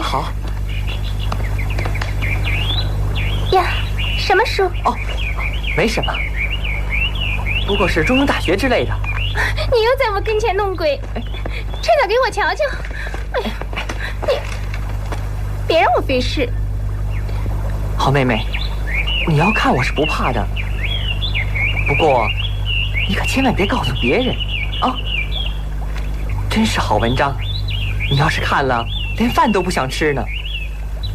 好。 呀，什么书？ 哦，没什么，不过是中庸大学之类的。 你又在我跟前弄鬼，拆开给我瞧瞧。哎呀，你别让我费事。 好妹妹，你要看我是不怕的，不过你可千万别告诉别人啊！真是好文章，你要是看了，连饭都不想吃呢。